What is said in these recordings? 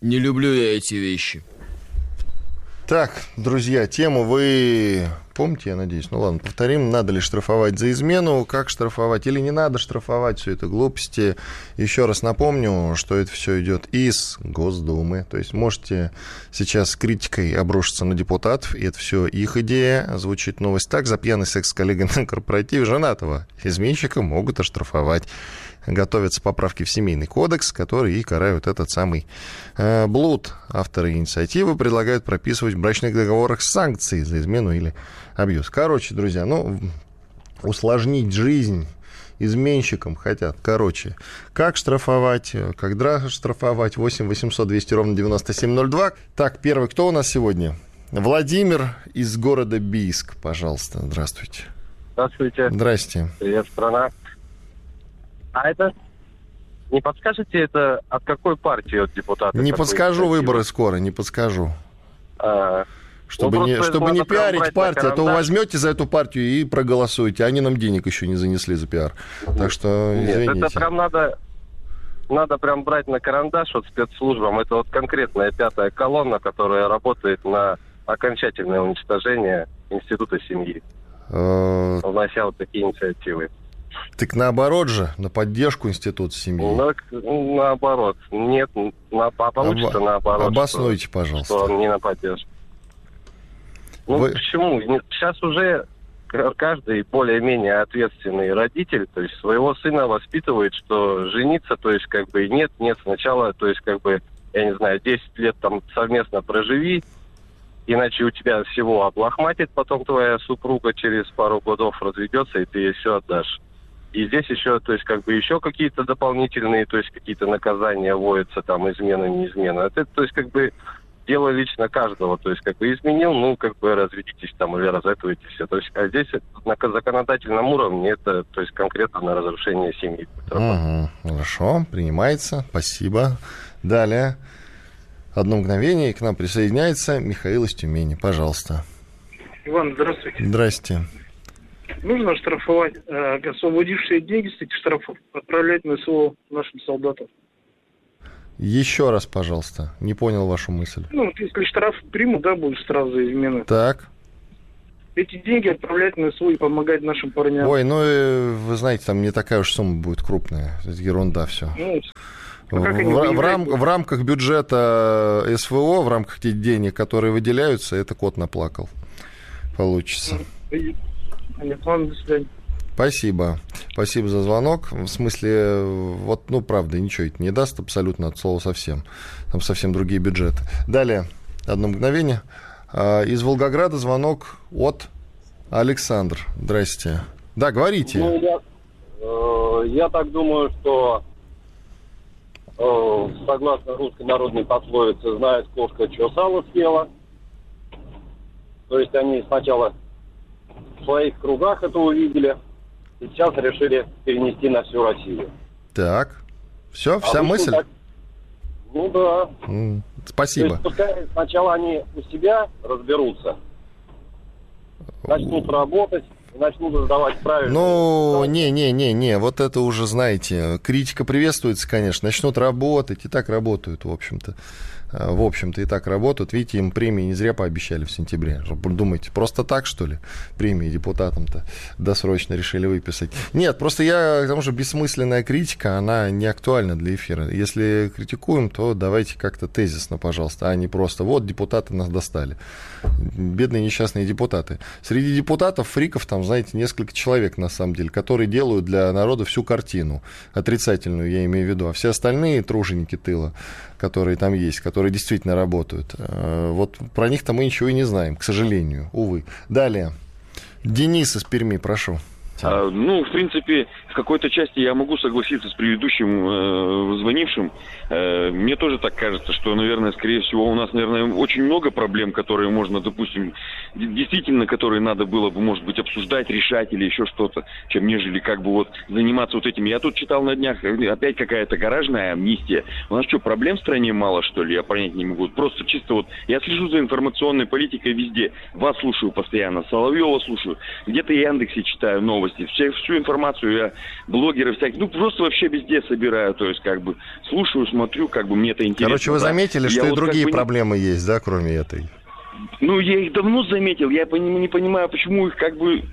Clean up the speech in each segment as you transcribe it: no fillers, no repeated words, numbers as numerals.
Не люблю я эти вещи. Так, друзья, тему вы помните, я надеюсь? Ну ладно, повторим. Надо ли штрафовать за измену? Как штрафовать? Или не надо штрафовать? Все это глупости. Еще раз напомню, что это все идет из Госдумы. То есть можете сейчас с критикой обрушиться на депутатов. И это все их идея. Звучит новость так. За пьяный секс с коллегой на корпоративе женатого изменщика могут оштрафовать. Готовятся поправки в Семейный кодекс, которые и карают этот самый блуд. Авторы инициативы предлагают прописывать в брачных договорах санкции за измену или абьюз. Короче, друзья, усложнить жизнь изменщикам хотят. Короче, как штрафовать, когда штрафовать? 8 800 200 ровно 9702. Так, первый, кто у нас сегодня? Владимир из города Бийск, пожалуйста. Здравствуйте. Здравствуйте. Здрасте. Привет, страна. А это, не подскажете, это от какой партии от депутата? Не подскажу, выборы скоро, не подскажу. Чтобы не пиарить партию, а то вы возьмете за эту партию и проголосуете, а они нам денег еще не занесли за пиар. Так что, извините. Нет, это прям надо прям брать на карандаш от спецслужбам. Это вот конкретная 5-я колонна, которая работает на окончательное уничтожение института семьи. Внося вот такие инициативы. Так наоборот же, на поддержку института семьи. Наоборот. Нет, получится наоборот. Обоснуйте, пожалуйста. Что не на поддержку. Почему? Сейчас уже каждый более-менее ответственный родитель, то есть своего сына воспитывает, что жениться, то есть как бы нет, сначала, то есть как бы, я не знаю, 10 лет там совместно проживи, иначе у тебя всего облахматит, потом твоя супруга через пару годов разведется, и ты ей все отдашь. И здесь еще, то есть, как бы, еще какие-то дополнительные, то есть, какие-то наказания вводятся, там, измена, не измена. Это, то есть, как бы, дело лично каждого. То есть, как бы, изменил, как бы, разведитесь там или разведывайтесь все. То есть, а здесь на законодательном уровне это, то есть, конкретно на разрушение семьи. Хорошо, принимается. Спасибо. Далее. Одно мгновение, и к нам присоединяется Михаил из Тюмени. Пожалуйста. Иван, здравствуйте. Здрасте. Нужно штрафовать освободившие деньги с этих штрафов, отправлять на СВО нашим солдатам. Еще раз, пожалуйста. Не понял вашу мысль. Если штраф примут, будет штраф за измену. Так. Эти деньги отправлять на СВО и помогать нашим парням. Ой, вы знаете, там не такая уж сумма будет крупная. Это ерунда все. В рамках бюджета СВО, в рамках тех денег, которые выделяются, это кот наплакал. Получится. Ладно, до свидания. Спасибо. Спасибо за звонок. В смысле, правда, ничего это не даст абсолютно от слова совсем. Там совсем другие бюджеты. Далее, одно мгновение. Из Волгограда звонок от Александр. Здрасте. Да, говорите. Я так думаю, что согласно русской народной пословице, знает кошка, что сало съела. То есть они сначала в своих кругах это увидели, и сейчас решили перенести на всю Россию. Так, все, вся мысль? Так, да. Спасибо. То есть пускай сначала они у себя разберутся, начнут работать, начнут сдавать правильно. Не, вот это уже, знаете, критика приветствуется, конечно, начнут работать, и так работают, в общем-то, и так работают. Видите, им премии не зря пообещали в сентябре. Думаете, просто так, что ли, премии депутатам-то досрочно решили выписать? Нет, просто к тому же бессмысленная критика, она не актуальна для эфира. Если критикуем, то давайте как-то тезисно, пожалуйста, а не просто депутаты нас достали. Бедные несчастные депутаты. Среди депутатов, фриков, там, знаете, несколько человек, на самом деле, которые делают для народа всю картину. Отрицательную, я имею в виду. А все остальные труженики тыла, которые там есть, которые действительно работают, вот про них-то мы ничего и не знаем, к сожалению, увы. Далее. Денис из Перми, прошу. В принципе, в какой-то части я могу согласиться с предыдущим звонившим. Мне тоже так кажется, что, наверное, скорее всего, у нас, наверное, очень много проблем, которые можно, допустим, действительно, которые надо было бы, может быть, обсуждать, решать или еще что-то, чем нежели как бы вот заниматься вот этим. Я тут читал на днях, опять какая-то гаражная амнистия. У нас что, проблем в стране мало, что ли? Я понять не могу. Просто чисто вот я слежу за информационной политикой везде. Вас слушаю постоянно, Соловьева слушаю. Где-то в Яндексе читаю новости. Всю информацию я, блогеры всякие, просто вообще везде собираю. То есть как бы слушаю, смотрю, как бы мне это интересно. Короче, вы заметили, что и другие проблемы есть, да, кроме этой? Я их давно заметил. Я не понимаю, почему их как бы...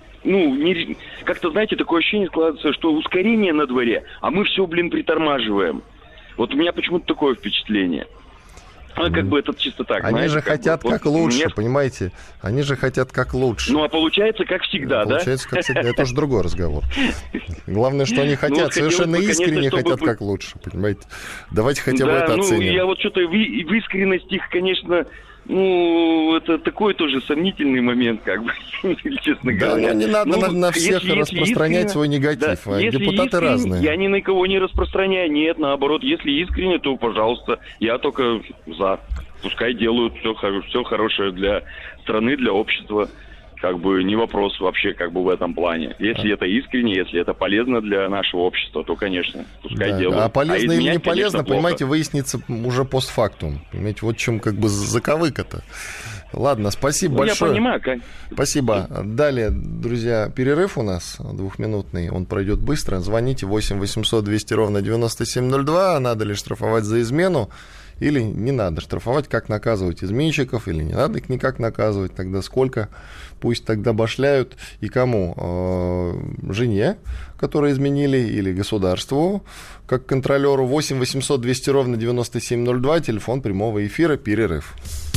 как-то, знаете, такое ощущение складывается, что ускорение на дворе, а мы все, притормаживаем. Вот у меня почему-то такое впечатление. Как бы это чисто так. Они же хотят как лучше, понимаете? Они же хотят как лучше. А получается как всегда, да? Получается как всегда. Это уже другой разговор. Главное, что они хотят, совершенно искренне хотят как лучше, понимаете? Давайте хотя бы это оценим. Я вот что-то в искренность их, конечно... это такой тоже сомнительный момент, как бы, честно говоря. Да, не надо на всех распространять свой негатив. Да, депутаты разные. Я ни на кого не распространяю. Нет, наоборот, если искренне, то, пожалуйста, я только за. Пускай делают все хорошее для страны, для общества. Как бы не вопрос вообще как бы в этом плане. Если это искренне, если это полезно для нашего общества, то, конечно, пускай делают. А полезно или не полезно, понимаете, выяснится уже постфактум. Понимаете, вот в чем как бы заковыка-то. Ладно, спасибо большое. Я понимаю, Спасибо. Далее, друзья, перерыв у нас двухминутный, он пройдет быстро. Звоните 8 800 200 ровно 9702. Надо ли штрафовать за измену? Или не надо штрафовать, как наказывать изменщиков, или не надо их никак наказывать, тогда сколько, пусть тогда башляют, и кому? Жене, которые изменили, или государству, как контролеру. 8 800 200 ровно 9702, телефон прямого эфира, перерыв.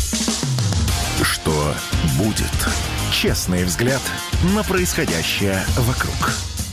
Что будет? Честный взгляд на происходящее вокруг.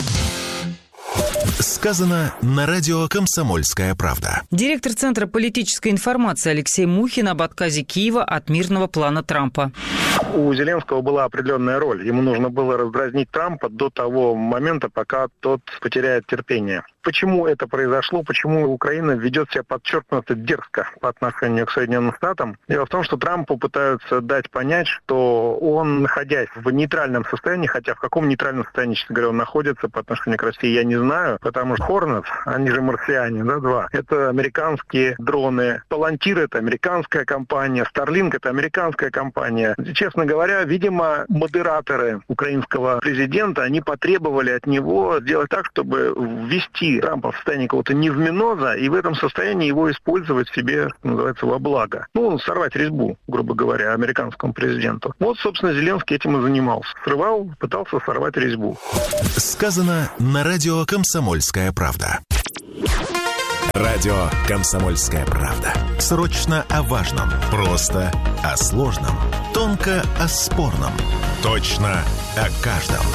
Сказано на радио «Комсомольская правда». Директор Центра политической информации Алексей Мухин об отказе Киева от мирного плана Трампа. У Зеленского была определенная роль. Ему нужно было раздразнить Трампа до того момента, пока тот потеряет терпение. Почему это произошло? Почему Украина ведет себя подчеркнуто дерзко по отношению к Соединенным Штатам? Дело в том, что Трампу пытаются дать понять, что он, находясь в нейтральном состоянии, хотя в каком нейтральном состоянии, честно говоря, он находится по отношению к России, я не знаю, потому что Hornet, они же марсиане, два. Это американские дроны. Palantir — это американская компания. Starlink — это американская компания. Честно говоря, видимо, модераторы украинского президента, они потребовали от него сделать так, чтобы ввести Трампа в состояние какого-то невменоза и в этом состоянии его использовать себе, что называется, во благо. Сорвать резьбу, грубо говоря, американскому президенту. Вот, собственно, Зеленский этим и занимался. Срывал, пытался сорвать резьбу. Сказано на радио «Комсомольская правда». Радио «Комсомольская правда». Срочно о важном. Просто о сложном. Тонко о спорном. Точно о каждом.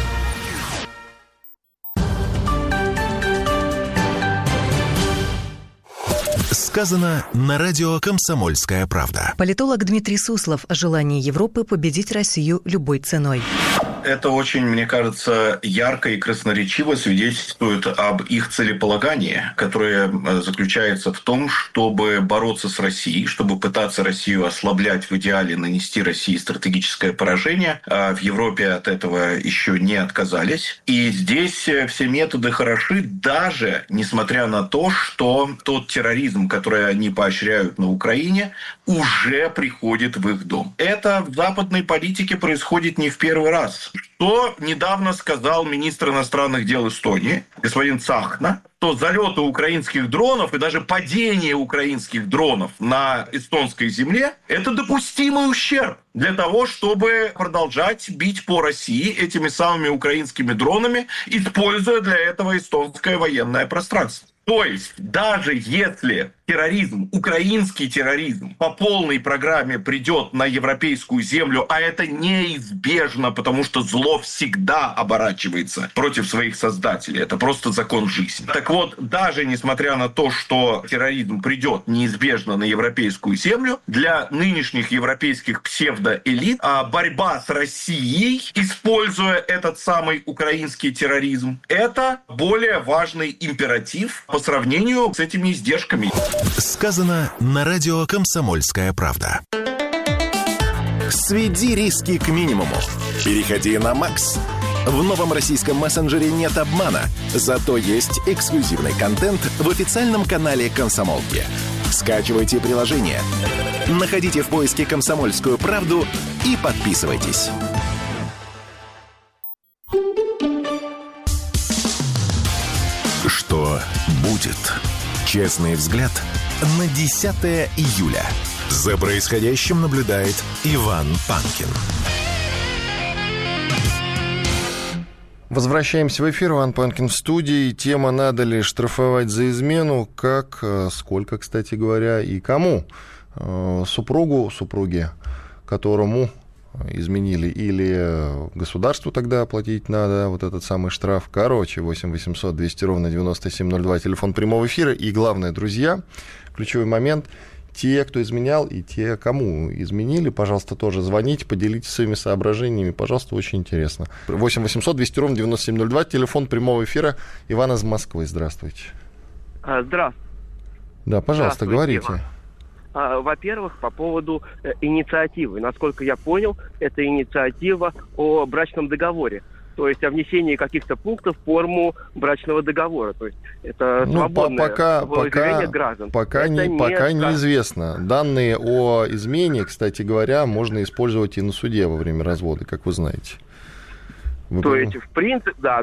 Сказано на радио «Комсомольская правда». Политолог Дмитрий Суслов о желании Европы победить Россию любой ценой. Это очень, мне кажется, ярко и красноречиво свидетельствует об их целеполагании, которое заключается в том, чтобы бороться с Россией, чтобы пытаться Россию ослаблять, в идеале нанести России стратегическое поражение. А в Европе от этого еще не отказались. И здесь все методы хороши, даже несмотря на то, что тот терроризм, который они поощряют на Украине, уже приходит в их дом. Это в западной политике происходит не в первый раз. Что недавно сказал министр иностранных дел Эстонии, господин Цахна, что залеты украинских дронов и даже падение украинских дронов на эстонской земле – это допустимый ущерб для того, чтобы продолжать бить по России этими самыми украинскими дронами, используя для этого эстонское военное пространство. То есть, даже если терроризм, украинский терроризм по полной программе придет на европейскую землю, а это неизбежно, потому что зло всегда оборачивается против своих создателей. Это просто закон жизни. Так вот, даже несмотря на то, что терроризм придет неизбежно на европейскую землю, для нынешних европейских псевдоэлит борьба с Россией, используя этот самый украинский терроризм, это более важный императив по сравнению с этими издержками. Сказано на радио «Комсомольская правда». Сведи риски к минимуму. Переходи на Max. В новом российском мессенджере нет обмана, зато есть эксклюзивный контент в официальном канале «Комсомолки». Скачивайте приложение, находите в поиске «Комсомольскую правду» и подписывайтесь. Что будет? Честный взгляд на 10 июля. За происходящим наблюдает Иван Панкин. Возвращаемся в эфир. Иван Панкин в студии. Тема «Надо ли штрафовать за измену?» Как, сколько, кстати говоря, и кому? Супруге, которому изменили, или государству тогда оплатить надо вот этот самый штраф. Короче, 8 800 200 ровно 9702, телефон прямого эфира. И главное, друзья, ключевой момент, те, кто изменял, и те, кому изменили, пожалуйста, тоже звоните, поделитесь своими соображениями, пожалуйста, очень интересно. 8 800 200 ровно 9702, телефон прямого эфира. Иван из Москвы, здравствуйте. Здравствуйте. Да, пожалуйста, говорите. Иван. Во-первых, по поводу инициативы. Насколько я понял, это инициатива о брачном договоре. То есть о внесении каких-то пунктов в форму брачного договора. То есть это свободное волеизъявление граждан. Пока неизвестно. Данные о измене, кстати говоря, можно использовать и на суде во время развода, как вы знаете. То есть, в принципе, да.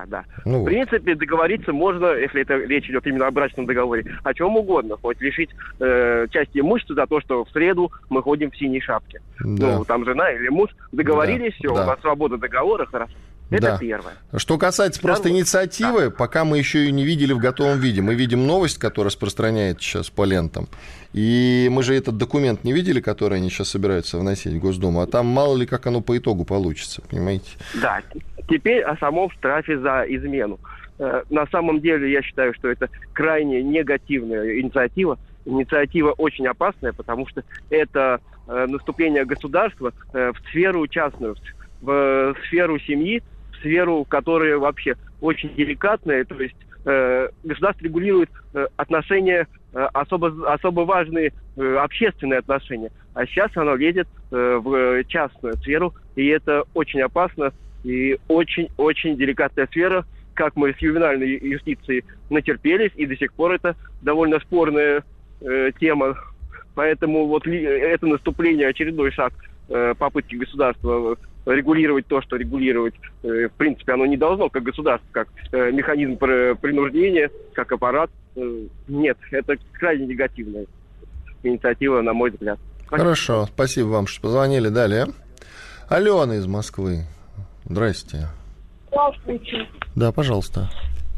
В принципе, договориться можно, если это речь идет именно о брачном договоре, о чем угодно. Хоть лишить части имущества за то, что в среду мы ходим в синей шапке. Да. Ну, там жена или муж договорились, все, у нас свобода договора, хорошо. Это первое. Что касается просто инициативы, пока мы еще ее не видели в готовом виде. Мы видим новость, которая распространяется сейчас по лентам. И мы же этот документ не видели, который они сейчас собираются вносить в Госдуму. А там мало ли как оно по итогу получится, понимаете? Да. Теперь о самом штрафе за измену. На самом деле я считаю, что это крайне негативная инициатива. Инициатива очень опасная, потому что это наступление государства в сферу частную, в сферу семьи, в сферу, которая вообще очень деликатная. То есть государство регулирует отношения, особо важные общественные отношения. А сейчас оно лезет в частную сферу, и это очень опасно и очень-очень деликатная сфера. Как мы с ювенальной юстицией натерпелись, и до сих пор это довольно спорная тема. Поэтому вот это наступление, очередной шаг попытки государства регулировать то, что регулировать, в принципе, оно не должно, как государство, как механизм принуждения, как аппарат. Нет, это крайне негативная инициатива, на мой взгляд. Хорошо, спасибо вам, что позвонили. Далее. Алена из Москвы. Здрасте. Здравствуйте. Да, пожалуйста.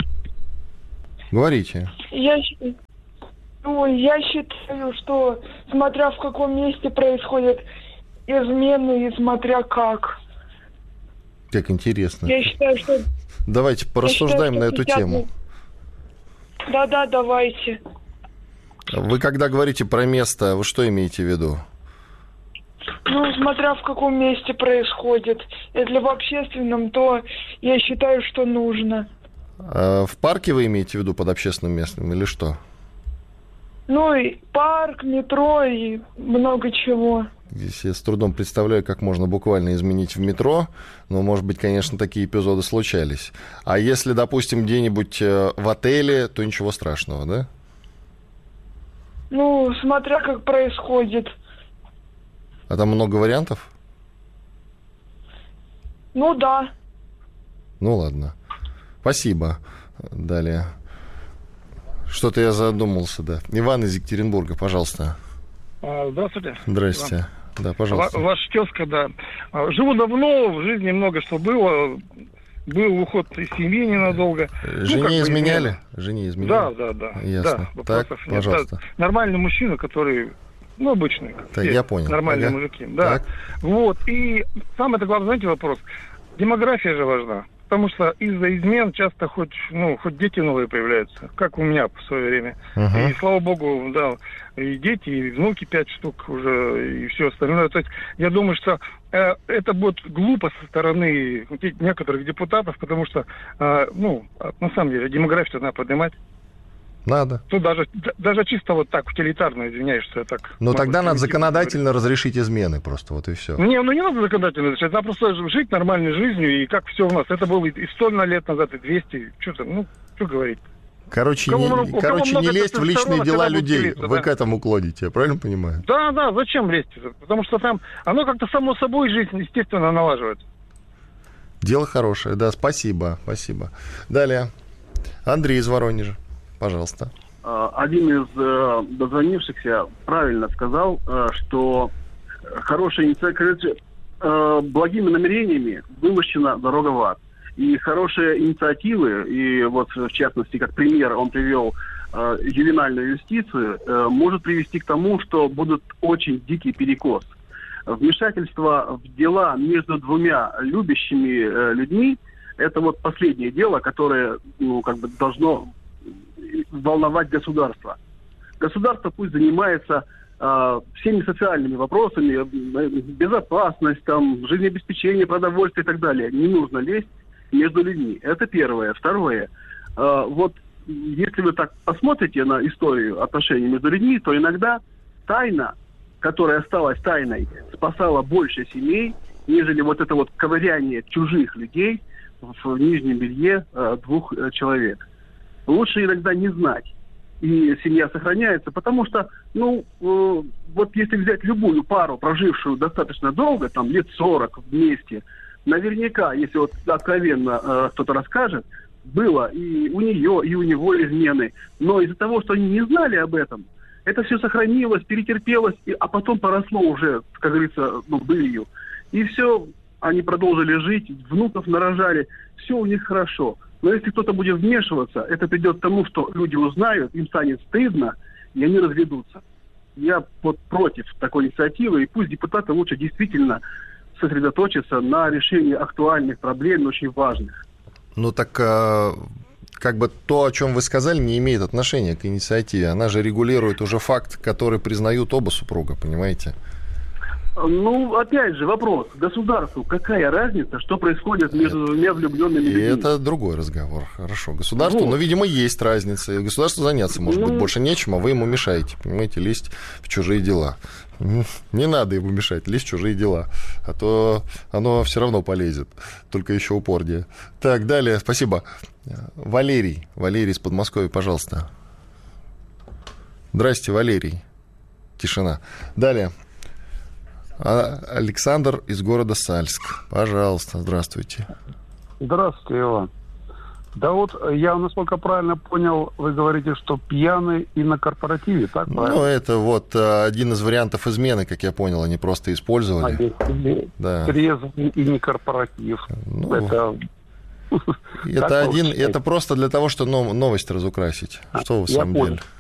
Говорите. Я считаю, что смотря в каком месте происходят измены и смотря как. Как интересно. Я считаю, что... Давайте порассуждаем на эту тему. Да, давайте. Вы когда говорите про место, вы что имеете в виду? Ну, смотря в каком месте происходит. Если в общественном, то я считаю, что нужно. А в парке вы имеете в виду под общественным местом или что? Ну, и парк, метро и много чего. Здесь я с трудом представляю, как можно буквально изменить в метро. Но, может быть, конечно, такие эпизоды случались. А если, допустим, где-нибудь в отеле, то ничего страшного, да? Ну, смотря как происходит. А там много вариантов? Ну, да. Ну, ладно. Спасибо. Далее. Что-то я задумался, да. Иван из Екатеринбурга, пожалуйста. Здравствуйте. Здрасте. Иван. Да, пожалуйста. Ваша тезка, да. Живу давно, в жизни много что было. Был уход из семьи ненадолго. Жене изменяли? Жене изменяли? Да. Ясно. Да, так, пожалуйста. Да, нормальный мужчина, который... Ну, обычный. Так, я понял. Нормальные мужики. Да. Так. Вот. И самый главный, знаете, вопрос. Демография же важна. Потому что из-за измен часто хоть дети новые появляются. Как у меня в свое время. И слава богу, да, и дети, и внуки 5 штук уже, и все остальное. То есть я думаю, что это будет глупо со стороны некоторых депутатов, потому что, на самом деле, демографию надо поднимать. Надо. Тут даже чисто вот так, утилитарно, извиняюсь, что я так... Но тогда надо законодательно разрешить измены просто, вот и все. Не надо законодательно разрешать, надо просто жить нормальной жизнью, и как все у нас. Это было и 100 лет назад, и 200, что говорить. Короче, не лезть в личные дела людей. делиться, вы к этому клоните, я правильно понимаю? Да, зачем лезть? Потому что там оно как-то само собой жизнь, естественно, налаживается. Дело хорошее, да, спасибо. Далее. Андрей из Воронежа, пожалуйста. Один из дозвонившихся правильно сказал, что хорошая инициатива, благими намерениями вымощена дорога в ад. И хорошие инициативы, и вот в частности, как пример он привел ювенальную юстицию, может привести к тому, что будет очень дикий перекос. Вмешательство в дела между двумя любящими людьми – это вот последнее дело, которое должно волновать государство. Государство пусть занимается всеми социальными вопросами, безопасность, жизнеобеспечение, продовольствие и так далее. Не нужно лезть между людьми. Это первое. Второе. Вот если вы так посмотрите на историю отношений между людьми, то иногда тайна, которая осталась тайной, спасала больше семей, нежели вот это вот ковыряние чужих людей в нижнем белье двух человек. Лучше иногда не знать. И семья сохраняется, потому что, вот если взять любую пару, прожившую достаточно долго, лет 40 вместе, наверняка, если вот откровенно кто-то расскажет, было и у нее, и у него измены. Но из-за того, что они не знали об этом, это все сохранилось, перетерпелось, а потом поросло уже, как говорится, былью. И все, они продолжили жить, внуков нарожали, все у них хорошо. Но если кто-то будет вмешиваться, это придет к тому, что люди узнают, им станет стыдно, и они разведутся. Я вот против такой инициативы, и пусть депутаты лучше действительно сосредоточиться на решении актуальных проблем, очень важных. То, о чем вы сказали, не имеет отношения к инициативе. Она же регулирует уже факт, который признают оба супруга, понимаете? Опять же, вопрос. Государству какая разница, что происходит между двумя влюбленными людьми? Это другой разговор. Хорошо. Государству, видимо, есть разница. И государству заняться, может быть, больше нечем, а вы ему мешаете, понимаете, лезть в чужие дела. Не надо ему мешать, лезть в чужие дела. А то оно все равно полезет. Только еще упорнее. Так, далее. Спасибо. Валерий из Подмосковья, пожалуйста. Здрасте, Валерий. Тишина. Далее. Александр из города Сальск. Пожалуйста, здравствуйте. Здравствуйте, Иван. Да вот, я, насколько правильно понял, вы говорите, что пьяный и на корпоративе, так? Правильно? Это вот один из вариантов измены, как я понял, они просто использовали. Трезвый и не корпоратив. Это просто для того, чтобы новость разукрасить. Что вы в самом деле?